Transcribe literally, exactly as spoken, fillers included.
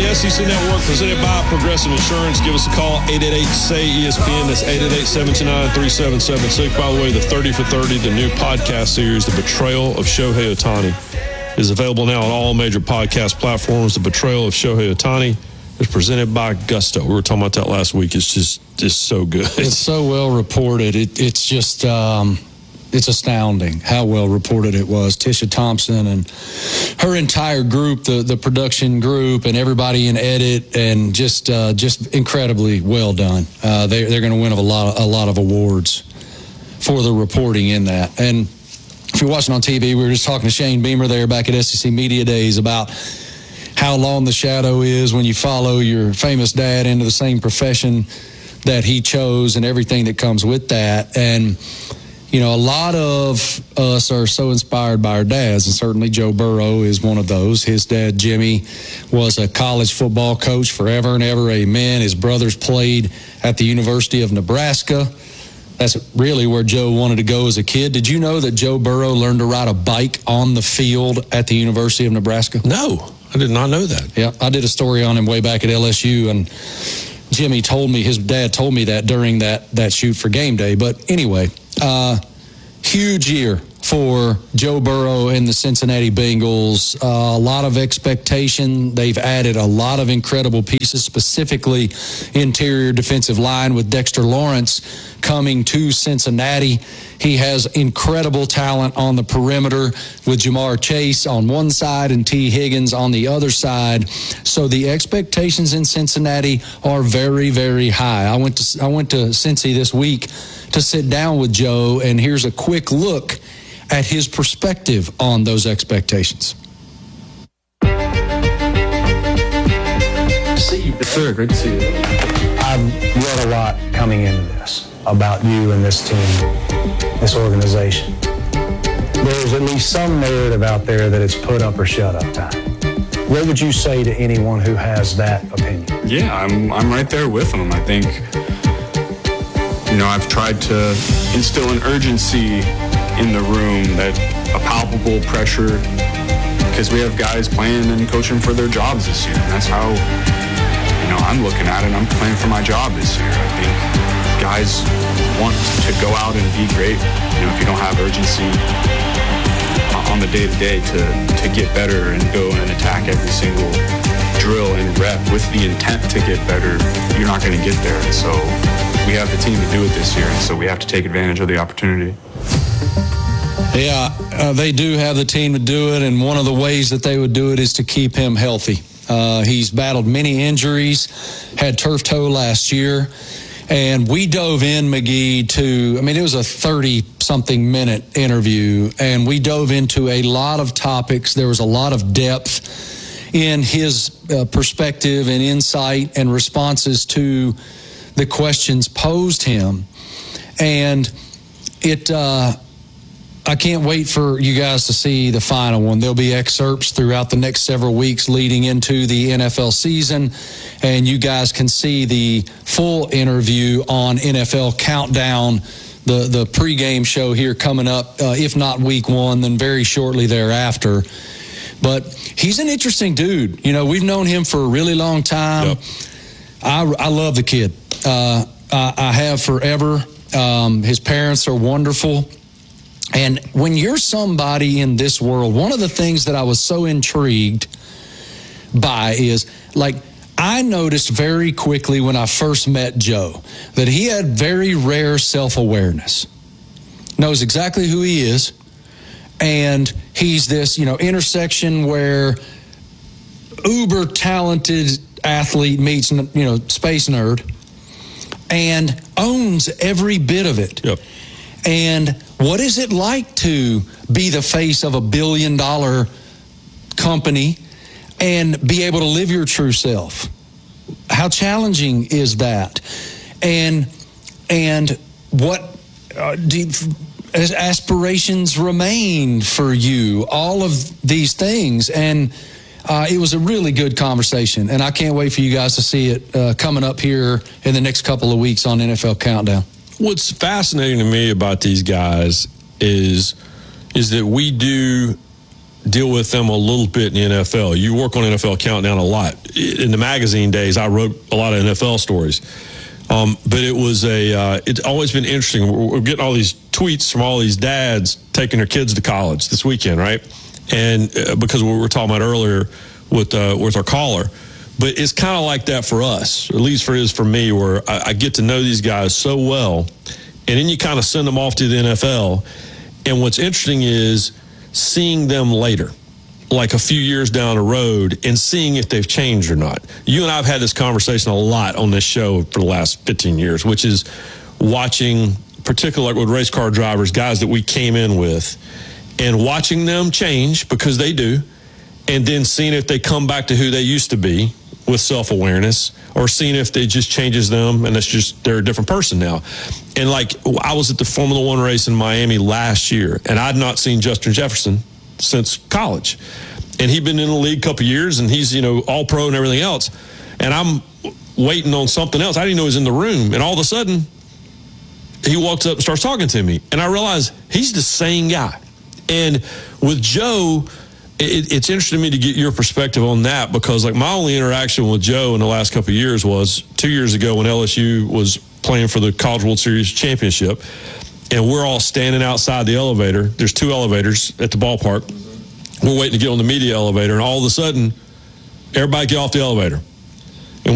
the S E C Network, presented by Progressive Insurance. Give us a call, eight eight eight, S A Y, E S P N. That's eight eight eight, seven two nine, three seven seven six. By the way, the thirty for thirty, the new podcast series, The Betrayal of Shohei Ohtani, is available now on all major podcast platforms. The Betrayal of Shohei Ohtani is presented by Gusto. We were talking about that last week. It's just, just so good. It's so well reported. It, it's just... Um... It's astounding how well reported it was. Tisha Thompson and her entire group, the, the production group, and everybody in edit, and just uh, just incredibly well done. Uh, they, they're going to win a lot of, a lot of awards for the reporting in that. And if you're watching on T V, we were just talking to Shane Beamer there back at S E C Media Days about how long the shadow is when you follow your famous dad into the same profession that he chose and everything that comes with that. And you know, a lot of us are so inspired by our dads, and certainly Joe Burrow is one of those. His dad, Jimmy, was a college football coach forever and ever, amen. His brothers played at the University of Nebraska. That's really where Joe wanted to go as a kid. Did you know that Joe Burrow learned to ride a bike on the field at the University of Nebraska? No, I did not know that. Yeah, I did a story on him way back at L S U, and Jimmy told me, his dad told me that during that, that shoot for game day. But anyway... Uh, huge year for Joe Burrow and the Cincinnati Bengals. Uh, a lot of expectation. They've added a lot of incredible pieces, specifically interior defensive line with Dexter Lawrence coming to Cincinnati. He has incredible talent on the perimeter with Jamar Chase on one side and T. Higgins on the other side. So the expectations in Cincinnati are very, very high. I went to I went to Cincy this week to sit down with Joe, and here's a quick look at his perspective on those expectations. See you, sir. Great to see you. I've read a lot coming into this about you and this team, this organization. There's at least some narrative out there that it's put up or shut up time. What would you say to anyone who has that opinion? Yeah, I'm I'm right there with them. I think, you know, I've tried to instill an urgency in the room, that a palpable pressure, because we have guys playing and coaching for their jobs this year. And that's how, you know, I'm looking at it. I'm playing for my job this year. I think guys want to go out and be great. You know, if you don't have urgency on the day-to-day to, to get better and go and attack every single drill and rep with the intent to get better, you're not going to get there. And so we have the team to do it this year, and so we have to take advantage of the opportunity. Yeah, uh, they do have the team to do it, and one of the ways that they would do it is to keep him healthy. Uh, he's battled many injuries, had turf toe last year, and we dove in, McGee, to, I mean, it was a thirty-something minute interview, and we dove into a lot of topics. There was a lot of depth in his uh, perspective and insight and responses to the questions posed him. And it... Uh, I can't wait for you guys to see the final one. There'll be excerpts throughout the next several weeks leading into the N F L season, and you guys can see the full interview on N F L Countdown, the, the pregame show here coming up, uh, if not week one, then very shortly thereafter. But he's an interesting dude. You know, we've known him for a really long time. Yep. I, I love the kid. Uh, I, I have forever. Um, his parents are wonderful. And when you're somebody in this world, one of the things that I was so intrigued by is, like, I noticed very quickly when I first met Joe that he had very rare self-awareness, knows exactly who he is, and he's this, you know, intersection where uber talented athlete meets, you know, space nerd, and owns every bit of it. Yep. And what is it like to be the face of a billion dollar company and be able to live your true self? How challenging is that? And and what uh, do, as aspirations remain for you? All of these things. And uh, it was a really good conversation. And I can't wait for you guys to see it uh, coming up here in the next couple of weeks on N F L Countdown. What's fascinating to me about these guys is is that we do deal with them a little bit in the N F L. You work on N F L Countdown a lot. In the magazine days, I wrote a lot of N F L stories. Um, but it was a, uh, it's always been interesting. We're, we're getting all these tweets from all these dads taking their kids to college this weekend, right? And uh, because of what we were talking about earlier with, uh, with our caller. But it's kind of like that for us, at least for it is for me, where I, I get to know these guys so well. And then you kind of send them off to the N F L. And what's interesting is seeing them later, like a few years down the road, and seeing if they've changed or not. You and I have had this conversation a lot on this show for the last fifteen years, which is watching, particularly with race car drivers, guys that we came in with, and watching them change, because they do, and then seeing if they come back to who they used to be with self-awareness, or seeing if they just changes them and it's just they're a different person now. And like, I was at the Formula One race in Miami last year, and I'd not seen Justin Jefferson since college. And he'd been in the league a couple of years, and he's, you know, all pro and everything else. And I'm waiting on something else. I didn't know he was in the room. And all of a sudden, he walks up and starts talking to me. And I realized he's the same guy. And with Joe, it, it's interesting to me to get your perspective on that, because like my only interaction with Joe in the last couple of years was two years ago when L S U was playing for the College World Series championship. And we're all standing outside the elevator. There's two elevators at the ballpark. We're waiting to get on the media elevator, and all of a sudden, everybody get off the elevator.